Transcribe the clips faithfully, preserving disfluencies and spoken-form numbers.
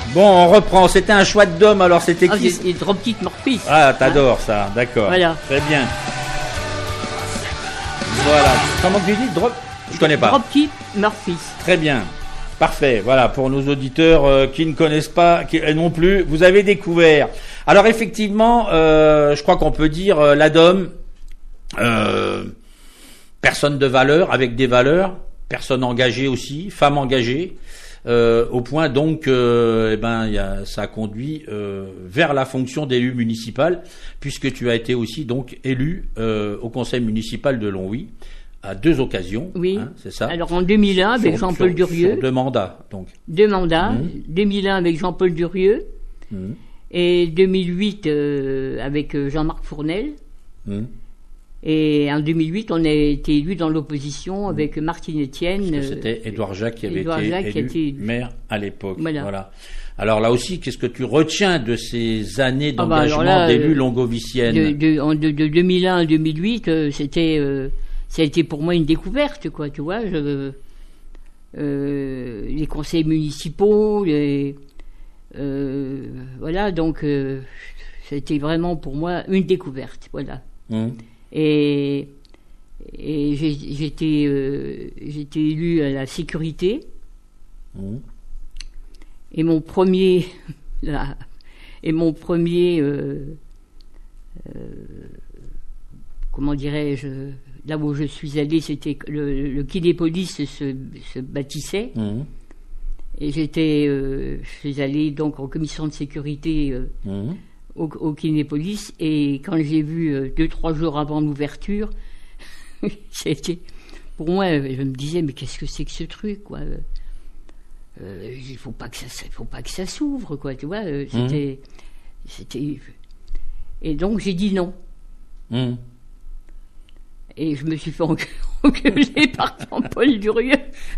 Bon, on reprend. C'était un choix de Dom, alors c'était Ah, qui? des, des Dropkick Murphys. Ah, t'adores ça, d'accord. Voilà. Très bien. Voilà. Comment tu dis? Drop? Je connais pas. Dropkick Murphys. Très bien. Parfait. Voilà, pour nos auditeurs euh, qui ne connaissent pas qui, euh, non plus, vous avez découvert. Alors effectivement, euh, je crois qu'on peut dire euh, la Dom, euh, personne de valeur, avec des valeurs, personne engagée aussi, femme engagée, euh, au point donc, euh, eh ben, y a, ça a conduit euh, vers la fonction d'élu municipal, puisque tu as été aussi donc élu euh, au conseil municipal de Longwy. À deux occasions, oui. Hein, c'est ça. Alors en deux mille un avec sur, Jean-Paul sur, Durieux. Sur deux mandats, donc. Deux mandats. Mmh. deux mille un avec Jean-Paul Durieux. Mmh. Et deux mille huit euh, avec Jean-Marc Fournel. Mmh. Et en deux mille huit, on a été élu dans l'opposition avec mmh. Martine Etienne. Parce que c'était Édouard Jacques qui avait Édouard été Jacques élu qui a été... maire à l'époque. Voilà. voilà. Alors là aussi, qu'est-ce que tu retiens de ces années d'engagement ah bah d'élu euh, longovicienne? de, de, de, de deux mille un à deux mille huit, euh, c'était... Euh, ça a été pour moi une découverte, quoi, tu vois. Je, euh, les conseils municipaux, les, euh, voilà, donc euh, c'était vraiment pour moi une découverte, voilà. Mmh. Et, et j'ai, j'étais, euh, j'étais élu à la sécurité. Mmh. Et mon premier, là, et mon premier, euh, euh, comment dirais-je, là où je suis allée, c'était le, le Kinépolis se, se bâtissait. Mmh. Et j'étais, euh, je suis allée donc en commission de sécurité euh, mmh. au, au Kinépolis. Et quand j'ai vu euh, deux, trois jours avant l'ouverture, c'était, pour moi, je me disais, mais qu'est-ce que c'est que ce truc, quoi? Euh, il faut pas que ça, faut pas que ça s'ouvre, quoi, tu vois. Euh, c'était, mmh. c'était. Et donc j'ai dit non. Mmh. Et je me suis fait engueuler par Jean-Paul Durieux.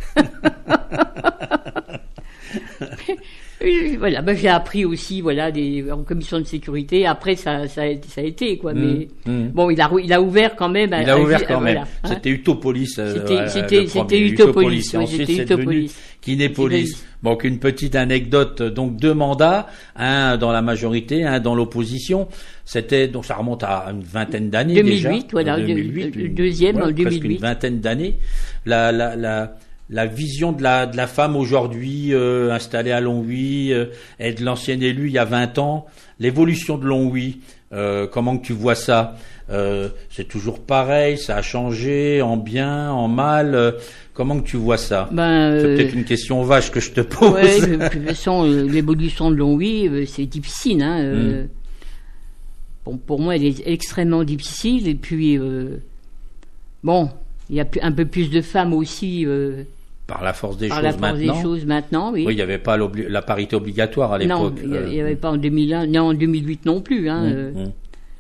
Voilà, ben j'ai appris aussi, voilà, des, en commission de sécurité. Après, ça, ça, a, ça a été, quoi. Mmh, mais mmh. bon, il a, il a ouvert quand même. Il à, a ouvert à, quand voilà, même. Hein. C'était Utopolis. C'était, euh, c'était, c'était Utopolis. Utopolis. Et ensuite, c'était c'est Utopolis. devenu Kinépolis. Donc, une petite anecdote. Donc, deux mandats, un dans la majorité, un dans l'opposition. C'était, donc, ça remonte à une vingtaine d'années deux mille huit, déjà. Voilà, deux mille huit, le deuxième voilà, en deux mille huit. Presque une vingtaine d'années. La, la, la, la vision de la, de la femme aujourd'hui, euh, installée à Longwy, euh, et de l'ancienne élue il y a vingt ans, l'évolution de Longwy, euh, comment que tu vois ça? Euh, c'est toujours pareil, ça a changé, en bien, en mal, euh, comment que tu vois ça? Ben, c'est euh, peut-être une question vache que je te pose. Ouais, de toute façon, euh, l'évolution de Longwy, euh, c'est difficile, hein. Euh, mm. Bon, pour moi, elle est extrêmement difficile, et puis, euh, bon, il y a un peu plus de femmes aussi, euh, Par la force des Par choses la force maintenant. des choses maintenant, oui. Oui, il n'y avait pas la parité obligatoire à l'époque. Non, il n'y avait pas en deux mille un, non, en deux mille huit non plus. Hein, mmh, euh. Mmh.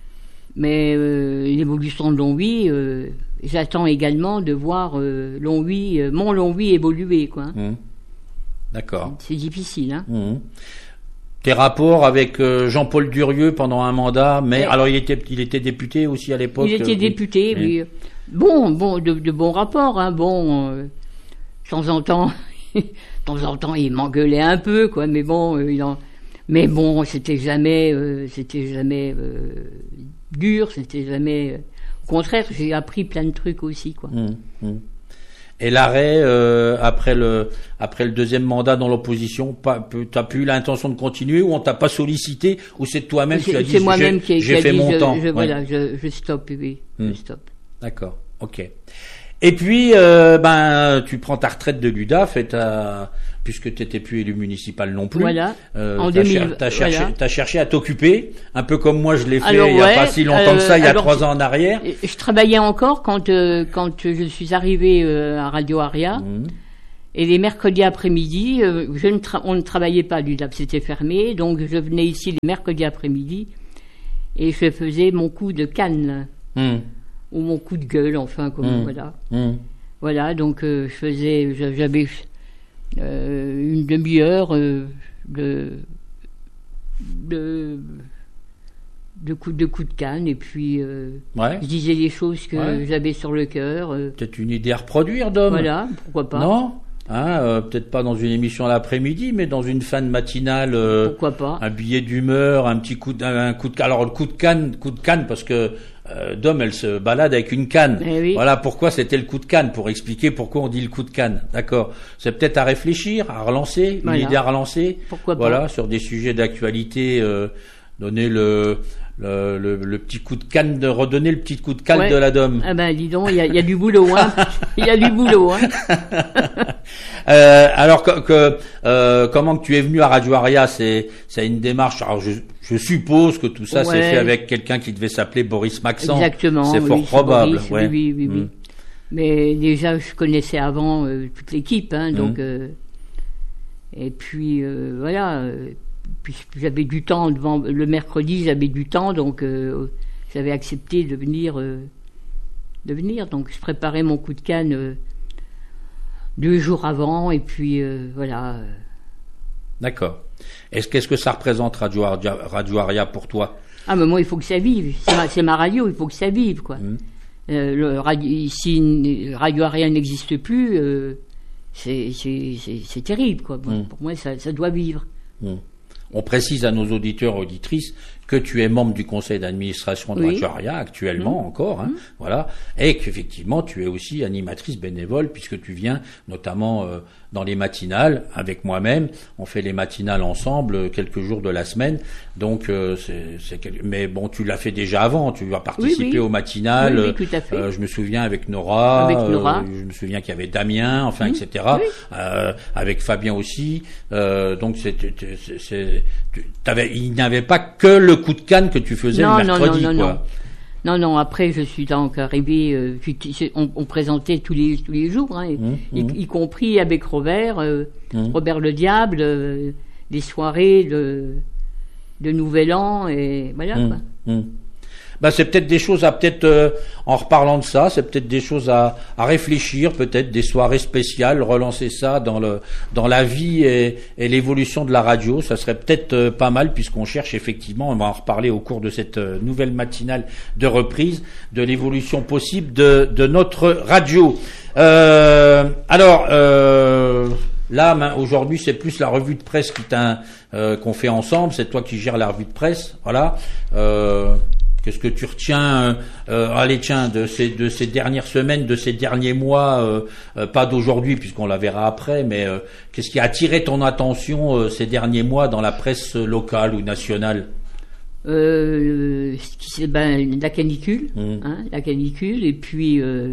Mais euh, l'évolution de Longwy, euh, j'attends également de voir euh, Longwy, euh, mon Longwy évoluer, quoi. Mmh. D'accord. C'est difficile, hein. Mmh. Tes rapports avec euh, Jean-Paul Durieux pendant un mandat, mais ouais. alors il était, il était député aussi à l'époque. Il était euh, député, oui. oui. Bon, bon, de, de bons rapports, hein, bon. Euh, De temps en temps, de temps en temps, il m'engueulait un peu, quoi. Mais bon, euh, il en... mais bon, c'était jamais, euh, c'était jamais euh, dur, c'était jamais. Euh... Au contraire, j'ai appris plein de trucs aussi, quoi. Mmh, mmh. Et l'arrêt euh, après le après le deuxième mandat dans l'opposition, pas, t'as plus l'intention de continuer ou on t'a pas sollicité ou c'est toi-même qui as dit c'est moi-même qui, j'ai qui fait a dit mon je, temps. Je, ouais. Voilà, je, je stoppe, oui, mmh. je stoppe. D'accord, ok. Et puis, euh, ben, tu prends ta retraite de l'U D A F et t'as, puisque tu n'étais plus élu municipal non plus. Voilà. Euh, en t'as, deux mille, cher, t'as, cherché, voilà. t'as cherché à t'occuper, un peu comme moi je l'ai fait alors, il n'y a ouais, pas si longtemps euh, que ça, il y a alors, trois ans en arrière. Je travaillais encore quand euh, quand je suis arrivée euh, à Radio Aria. Mmh. Et les mercredis après-midi, euh, je ne tra- on ne travaillait pas, l'U D A F c'était fermé, donc je venais ici les mercredis après-midi et je faisais mon coup de canne. Mmh. Ou mon coup de gueule, enfin, comme mmh. voilà. Mmh. Voilà, donc euh, je faisais, j'avais euh, une demi-heure euh, de, de, de coups de, coup de canne, et puis euh, ouais. je disais les choses que ouais. j'avais sur le cœur. Euh. Peut-être une idée à reproduire, Dom. Voilà, pourquoi pas. Non Hein, euh, peut-être pas dans une émission l'après-midi, mais dans une fin de matinale. Euh, Pourquoi pas? Un billet d'humeur, un petit coup de, un coup de, alors le coup de canne, coup de canne parce que euh, Dom, elle se balade avec une canne. Eh oui. Voilà pourquoi c'était le coup de canne, pour expliquer pourquoi on dit le coup de canne. D'accord. C'est peut-être à réfléchir, à relancer, Voilà. une idée à relancer. Pourquoi pas? Voilà, sur des sujets d'actualité, euh, donner le Le, le, le petit coup de canne, de redonner le petit coup de canne Ouais. de la Dom. Ah ben, dis donc, il y a, il y a du boulot, hein. Il y a du boulot, hein. euh, alors que, que euh, comment que tu es venu à Radio Aria, c'est c'est une démarche. Alors je, je suppose que tout ça Ouais. s'est fait avec quelqu'un qui devait s'appeler Boris Maxent. Exactement. C'est oui, fort probable. Boris, ouais. Oui, oui, oui. Mm. Mais déjà, je connaissais avant euh, toute l'équipe, hein, donc. Mm. Euh, et puis euh, voilà. Euh, puis j'avais du temps devant le mercredi, j'avais du temps, donc euh, j'avais accepté de venir, euh, de venir. Donc je préparais mon coup de canne euh, deux jours avant, et puis euh, voilà. D'accord. Est-ce qu'est-ce que ça représente Radio Aria, Radio Aria pour toi? Ah mais moi il faut que ça vive. C'est ma, c'est ma radio, il faut que ça vive quoi. Mm. Euh, le radio, si Radio Aria n'existe plus, euh, c'est, c'est, c'est, c'est terrible quoi. Bon, Mm. pour moi ça, ça doit vivre. Mm. On précise à nos auditeurs et auditrices que tu es membre du conseil d'administration de Oui. Radio Aria actuellement Mmh. encore, hein, Mmh. voilà, et qu'effectivement tu es aussi animatrice bénévole puisque tu viens notamment euh, dans les matinales avec moi-même. On fait les matinales ensemble euh, quelques jours de la semaine, donc euh, c'est, c'est quel... mais bon, tu l'as fait déjà avant. Tu as participé Oui, oui. aux matinales. Oui, oui, tout à fait. Euh, je me souviens avec Nora, Avec Nora. euh, je me souviens qu'il y avait Damien, enfin, Mmh. et cetera. Oui. Euh, avec Fabien aussi. Euh, donc c'est, c'est, c'est tu, t'avais, il n'y avait pas que le coup de canne que tu faisais Non, le non, mercredi, non, non, quoi. Non, non, après, je suis donc arrivé, euh, on, on présentait tous les, tous les jours, hein, Mmh, y, mmh. y compris avec Robert, euh, Mmh. Robert le Diable, euh, des soirées de, de Nouvel An, et voilà, Mmh, quoi. mmh. Ben, c'est peut-être des choses à peut-être, euh, en reparlant de ça, c'est peut-être des choses à, à réfléchir, peut-être des soirées spéciales, relancer ça dans le dans la vie et, et l'évolution de la radio, ça serait peut-être euh, pas mal puisqu'on cherche effectivement, on va en reparler au cours de cette euh, nouvelle matinale de reprise, de l'évolution possible de, de notre radio. Euh, alors, euh, là, ben, aujourd'hui, c'est plus la revue de presse qui t'a, euh, qu'on fait ensemble, c'est toi qui gères la revue de presse, voilà. Euh, Qu'est-ce que tu retiens, euh, euh, allez tiens, de ces de ces dernières semaines, de ces derniers mois, euh, euh, pas d'aujourd'hui puisqu'on la verra après, mais euh, qu'est-ce qui a attiré ton attention euh, ces derniers mois dans la presse locale ou nationale? Euh, ce qui c'est, ben, la canicule, Mmh. hein, la canicule, et puis, euh,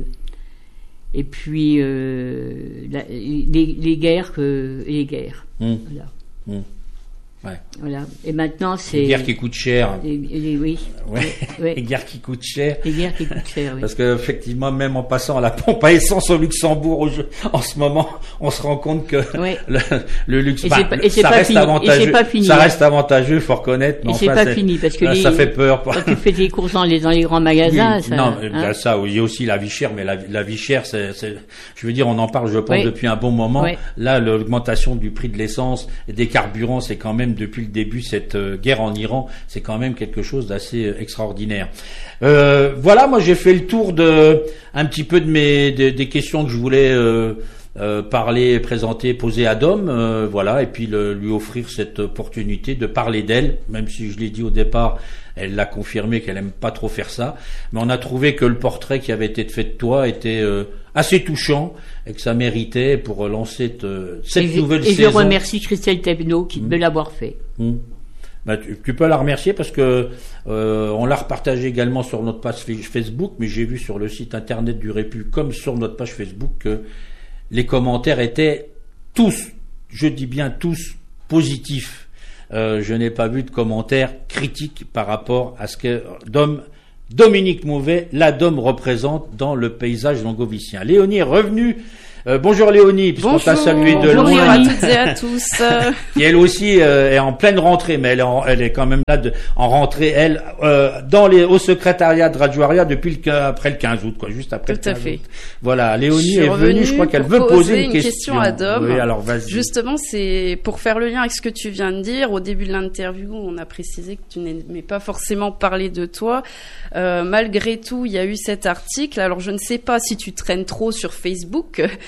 et puis euh, la- les, les guerres, que, les guerres, Mmh. voilà. Mmh. Ouais. Voilà. Et maintenant, c'est. Les guerres qui coûtent cher. Les, les- oui. Ouais. Ouais. Les guerres qui coûtent cher. Les guerres qui coûtent cher, oui. Parce que effectivement, même en passant à la pompe à essence au Luxembourg au jeu- en ce moment, on se rend compte que Ouais. le, le luxe, Et bah, c'est pas- et c'est ça pas reste fini. Et avantageux. c'est pas fini, ça hein. reste avantageux, faut reconnaître. Mais Et c'est enfin, pas fini, parce que là, les- ça fait peur. Quand tu fais tes courses dans les, dans les grands magasins, Oui, ça. non, hein. il y a ça, il y a aussi la vie chère, mais la, la vie chère, c'est, c'est, je veux dire, on en parle, je pense, Oui. depuis un bon moment. Oui. Là, l'augmentation du prix de l'essence et des carburants, c'est quand même, depuis le début, cette euh, guerre en Iran, c'est quand même quelque chose d'assez euh, extraordinaire. Euh, voilà, moi, j'ai fait le tour de, un petit peu de mes, des, des questions que je voulais, euh, euh, parler, présenter, poser à Dom, euh, voilà, et puis le, lui offrir cette opportunité de parler d'elle, même si je l'ai dit au départ, elle l'a confirmé qu'elle aime pas trop faire ça, mais on a trouvé que le portrait qui avait été fait de toi était euh, assez touchant et que ça méritait pour lancer te, cette Et je- nouvelle et saison. je remercie Christelle Thévenot qui Mmh. me l'avoir fait. Mmh. Bah, tu, tu peux la remercier parce que euh, on l'a repartagé également sur notre page Facebook, mais j'ai vu sur le site internet du Répu comme sur notre page Facebook que les commentaires étaient tous, je dis bien tous, positifs. Euh, je n'ai pas vu de commentaires critiques par rapport à ce que Dom, Dominique Mouvet, la Dom représente dans le paysage langovicien. Léonie est revenue. Euh, bonjour Léonie, puisqu'on t'a salué de Bonjour loin. à toutes et à tous. Et elle aussi euh, est en pleine rentrée, mais elle est, en, elle est quand même là de, en rentrée, elle, euh, dans les, au secrétariat de Radio Aria depuis le, après le quinze août, quoi, juste après Tout le à quinze fait. août. Voilà, Léonie Je suis est venue, je crois qu'elle pour veut poser poser une, une question à Dom. Oui, alors vas-y. Justement, c'est pour faire le lien avec ce que tu viens de dire. Au début de l'interview, on a précisé que tu n'aimais pas forcément parler de toi. Euh, malgré tout, il y a eu cet article. Alors, je ne sais pas si tu traînes trop sur Facebook,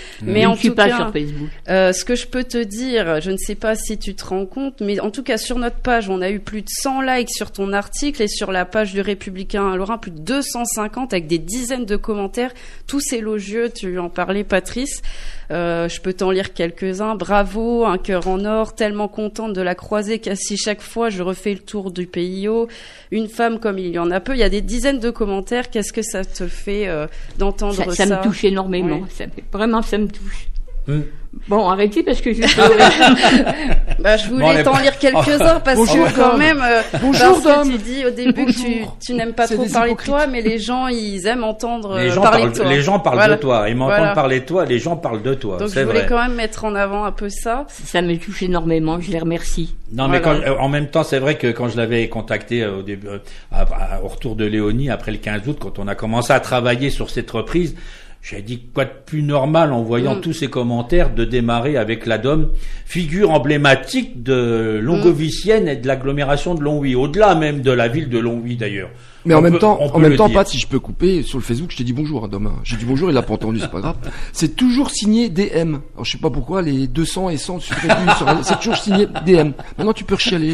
Mais je en ne suis tout pas cas, sur Facebook. Euh, ce que je peux te dire, je ne sais pas si tu te rends compte, mais en tout cas sur notre page, on a eu plus de cent likes sur ton article et sur la page du Républicain Lorrain, plus de deux cent cinquante avec des dizaines de commentaires, tous élogieux. Tu en parlais, Patrice. Euh, je peux t'en lire quelques-uns. Bravo, un cœur en or, tellement contente de la croiser qu'ainsi chaque fois je refais le tour du P I O. Une femme comme il y en a peu. Il y a des dizaines de commentaires. Qu'est-ce que ça te fait euh, d'entendre ça, ça? Ça me touche énormément. Oui. Ça fait, vraiment, ça me touche. Hum. Bon, arrêtez parce que je. bah, je voulais bon, t'en pas... lire quelques-uns parce Bonjour, que quand même, euh, Bonjour, parce que tu dis au début Bonjour. que tu, tu n'aimes pas c'est trop parler hypocrites. de toi, mais les gens ils aiment entendre les gens parler parlent, de toi. Les gens parlent voilà. de toi, ils m'entendent voilà. parler de toi, les gens parlent de toi. Donc c'est je voulais vrai. quand même mettre en avant un peu ça. Ça me touche énormément, je les remercie. Non, mais voilà. quand, en même temps, c'est vrai que quand je l'avais contacté au début, à, à, au retour de Léonie après le quinze août, quand on a commencé à travailler sur cette reprise. J'ai dit quoi de plus normal en voyant mmh. tous ces commentaires de démarrer avec la D O M, figure emblématique de Longovicienne mmh. et de l'agglomération de Longwy, au-delà même de la ville de Longwy d'ailleurs. Mais on en peut, même temps, en même temps, Pat, si je peux couper sur le Facebook, je t'ai dit bonjour à Dom. J'ai dit bonjour, il l'a pas entendu, c'est pas grave. C'est toujours signé D M. Alors je sais pas pourquoi les deux cents et cent sur c'est toujours signé D M. Maintenant tu peux rechialer.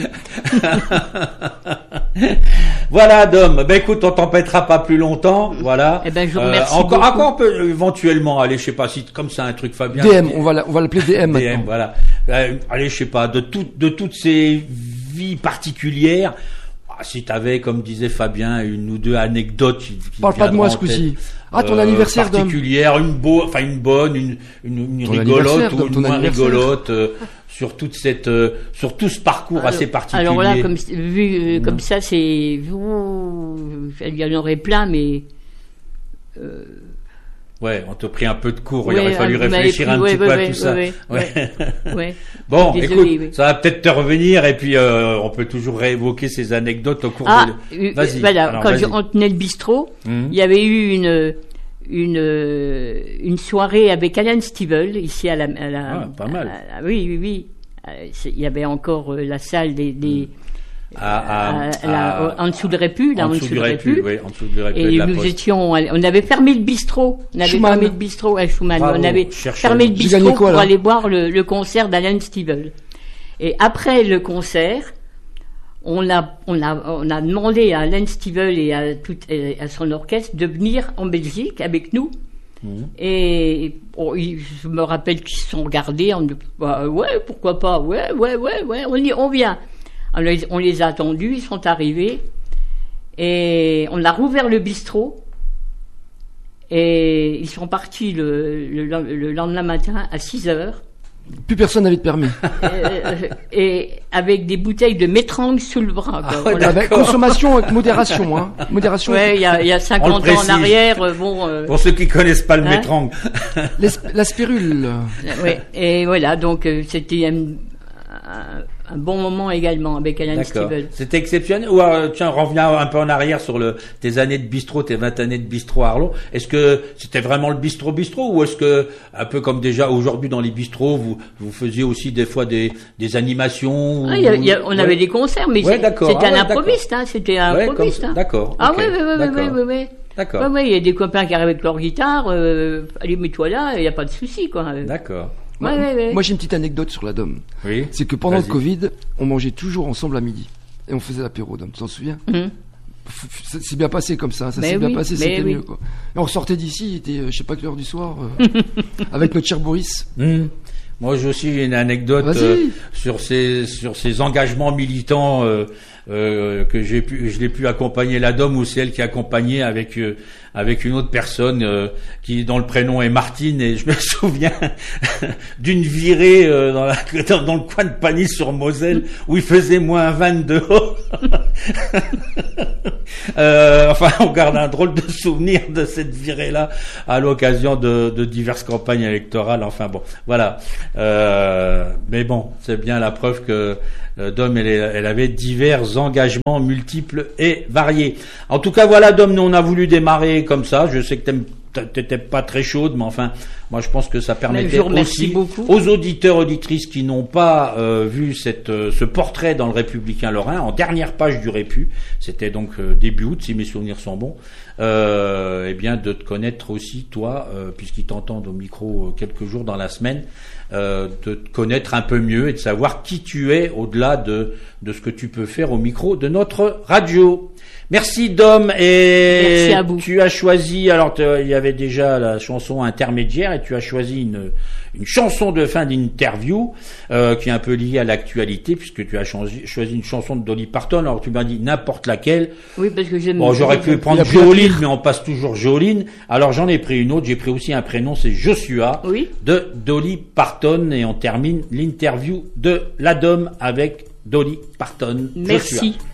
Voilà, Dom. Ben écoute, on t'empêtera pas plus longtemps. Voilà. Eh ben je vous remercie. Euh, encore, encore, on peut éventuellement aller, je sais pas si comme c'est un truc Fabien. D M, on va la, on va l'appeler D M. D M, maintenant. Voilà. Euh, allez, je sais pas, de toutes, de toutes ces vies particulières. Si t'avais, comme disait Fabien, une ou deux anecdotes qui, qui parle pas de moi ce coup-ci. Ah, ton euh, anniversaire particulière, une beau, enfin une bonne, une, une, une rigolote ou une moins rigolote euh, sur toute cette, euh, sur tout ce parcours alors, assez particulier. Alors là, comme vu euh, comme ça, c'est, ouh, il y en aurait plein, mais. Euh, Ouais, on t'a pris un peu de cours, ouais, il aurait fallu réfléchir pris, un ouais, petit ouais, peu ouais, à tout ouais, ça. Ouais, ouais. Ouais. Bon, Désolé, écoute, oui. ça va peut-être te revenir et puis euh, on peut toujours réévoquer ces anecdotes au cours ah, de... Vas-y. Voilà, Alors, quand vas-y. on tenait le bistrot, mmh. il y avait eu une une une soirée avec Alan Stivell ici à la, à la ah, pas mal. À, à, oui, oui, oui. Il y avait encore la salle des, des mmh. À, à, à, la, en dessous de Répu, là, en dessous de Répu, oui, en dessous de Répu. Et nous poste. étions, on avait fermé le bistrot, on avait Schumann. fermé le bistrot à Schumann, Bravo, on avait cherchez. fermé le bistrot quoi, pour aller voir le, le concert d'Alan Stivell. Et après le concert, on a, on a, on a demandé à Alan Stivell et à tout, et à son orchestre de venir en Belgique avec nous. Mmh. Et bon, je me rappelle qu'ils se sont regardés, on bah, ouais, pourquoi pas, ouais, ouais, ouais, ouais, on y, on vient. Alors, on les a attendus, ils sont arrivés et on a rouvert le bistrot et ils sont partis le, le, le lendemain matin à six heures. Plus personne n'avait de permis. Et, et avec des bouteilles de Métrange sous le bras. Ah, ouais, avec consommation avec modération. Hein. Modération. Ouais, il y a, il y a cinquante ans en arrière. Bon, euh, pour ceux qui connaissent pas le hein Métrange. La spirule. Ouais, et voilà, donc euh, c'était un, un, un bon moment également avec Alan Stivell. C'était exceptionnel. Ou euh, tiens, reviens un peu en arrière sur le tes années de bistrot, tes vingt années de bistrot à Arlon. Est-ce que c'était vraiment le bistrot bistrot ou est-ce que un peu comme déjà aujourd'hui dans les bistrots, vous vous faisiez aussi des fois des des animations? Ah, y a, y a, on ouais. avait des concerts, mais ouais, c'était ah, un ouais, improviste, hein, c'était un ouais, improviste. Hein. D'accord. Ah okay, oui, oui, oui, oui, oui, oui. D'accord. Ouais, ouais, il y a des copains qui arrivent avec leur guitare. Euh, allez, mets-toi là, il y a pas de souci, quoi. D'accord. Ouais, ouais, ouais. Moi, j'ai une petite anecdote sur la D O M. Oui. C'est que pendant Vas-y. le Covid, on mangeait toujours ensemble à midi. Et on faisait l'apéro, D O M. Tu t'en souviens? Mmh. C'est bien passé comme ça. Ça mais s'est oui, bien passé, c'était oui. mieux, quoi. Et on sortait d'ici, il était, euh, je sais pas quelle heure du soir, euh, avec notre cher Boris. Mmh. Moi, j'ai aussi une anecdote euh, sur ces sur ces engagements militants euh, euh, que j'ai pu, je l'ai pu accompagner la D O M ou c'est elle qui a accompagné avec euh, avec une autre personne euh, qui dont le prénom est Martine et je me souviens d'une virée euh, dans, la, dans, dans le coin de Pagny-sur-Moselle où il faisait moins vingt dehors. euh, enfin, on garde un drôle de souvenir de cette virée-là à l'occasion de, de diverses campagnes électorales. Enfin bon, voilà. Euh, mais bon, c'est bien la preuve que euh, Dom, elle, elle avait divers engagements multiples et variés. En tout cas, voilà, Dom, nous on a voulu démarrer comme ça. Je sais que t'aimes t'étais pas très chaude, mais enfin, moi je pense que ça permettait aussi beaucoup. aux auditeurs auditrices qui n'ont pas euh, vu cette euh, ce portrait dans le Républicain Lorrain en dernière page du Répu, c'était donc euh, début août si mes souvenirs sont bons, euh, eh bien de te connaître aussi toi, euh, puisqu'ils t'entendent au micro euh, quelques jours dans la semaine, euh, de te connaître un peu mieux et de savoir qui tu es au-delà de de ce que tu peux faire au micro de notre radio. Merci Dom, et merci à vous. Tu as choisi, alors il y avait déjà la chanson intermédiaire et tu as choisi une une chanson de fin d'interview euh, qui est un peu liée à l'actualité puisque tu as choisi, choisi une chanson de Dolly Parton. Alors tu m'as dit n'importe laquelle. Oui, parce que j'aime. Bon, j'aurais pu prendre Jolene, mais on passe toujours Jolene. Alors j'en ai pris une autre, j'ai pris aussi un prénom, c'est Joshua, oui, de Dolly Parton, et on termine l'interview de la Dom avec Dolly Parton. Merci. Joshua.